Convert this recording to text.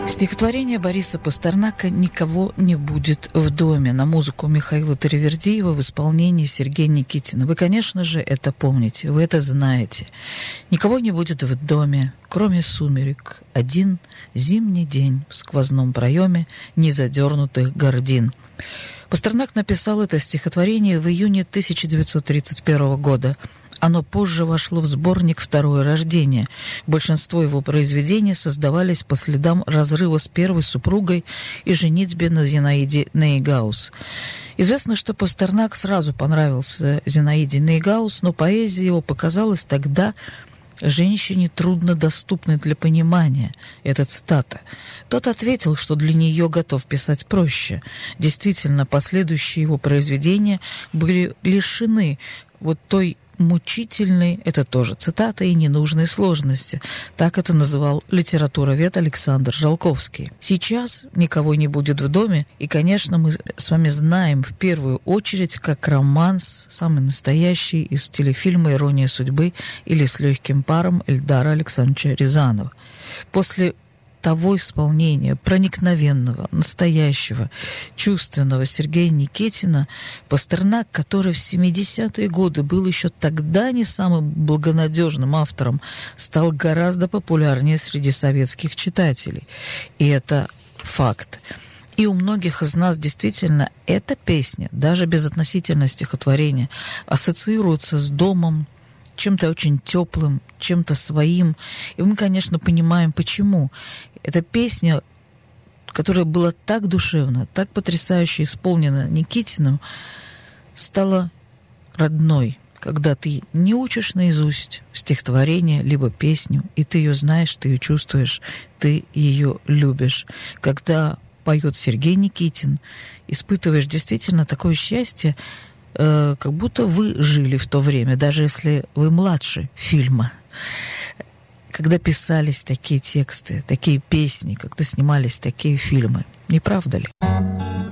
Стихотворение Бориса Пастернака «Никого не будет в доме» на музыку Михаила Таривердиева в исполнении Сергея Никитина. Вы, конечно же, это помните, вы это знаете. Никого не будет в доме, кроме сумерек. Один зимний день в сквозном проеме незадернутых гардин. Пастернак написал это стихотворение в июне 1931 года. Оно позже вошло в сборник «Второе рождение». Большинство его произведений создавались по следам разрыва с первой супругой и женитьбе на Зинаиде Нейгаус. Известно, что Пастернак сразу понравился Зинаиде Нейгаус, но поэзия его показалась тогда женщине труднодоступной для понимания. Это цитата. Тот ответил, что для нее готов писать проще. Действительно, последующие его произведения были лишены вот той мучительной, это тоже цитата, и ненужной сложности. Так это называл литературовед Александр Жалковский. Сейчас никого не будет в доме, и, конечно, мы с вами знаем в первую очередь как романс, самый настоящий из телефильма «Ирония судьбы» или «С легким паром» Эльдара Александровича Рязанова. После того исполнения проникновенного, настоящего, чувственного Сергея Никитина, Пастернак, который в 70-е годы был еще тогда не самым благонадежным автором, стал гораздо популярнее среди советских читателей. И это факт. И у многих из нас действительно эта песня, даже безотносительно стихотворения, ассоциируется с домом, чем-то очень теплым, чем-то своим. И мы, конечно, понимаем, почему. Эта песня, которая была так душевна, так потрясающе исполнена Никитиным, стала родной, когда ты не учишь наизусть стихотворение, либо песню, и ты ее знаешь, ты ее чувствуешь, ты ее любишь. Когда поет Сергей Никитин, испытываешь действительно такое счастье, как будто вы жили в то время, даже если вы младше фильма. Когда писались такие тексты, такие песни, когда снимались такие фильмы. Не правда ли?